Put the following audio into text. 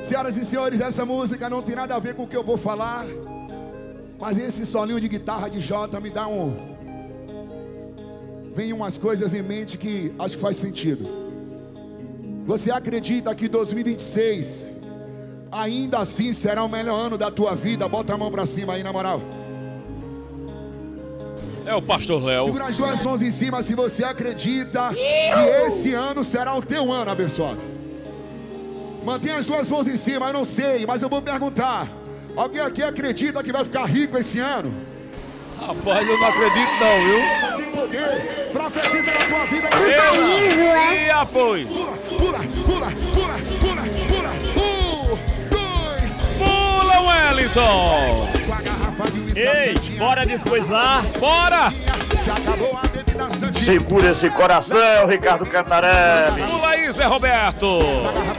Senhoras e senhores, essa música não tem nada a ver com o que eu vou falar, mas esse solinho de guitarra de Jota me dá vem umas coisas em mente que acho que faz sentido. Você acredita que 2026 ainda assim será o melhor ano da tua vida? Bota a mão pra cima aí, na moral. É o Pastor Léo. Segura as duas mãos em cima se você acredita que esse ano será o teu ano, abençoado. Mantenha as duas mãos em cima, eu não sei, mas eu vou perguntar. Alguém aqui acredita que vai ficar rico esse ano? Rapaz, eu não acredito não, viu? Profetiza na tua vida. E apoio. Pula. 2. Pula, Wellington. Ei, bora descoisar. Bora. Já acabou a bebida santinha. Segura esse coração, Ricardo Cantarelli. Pula aí, Zé Roberto.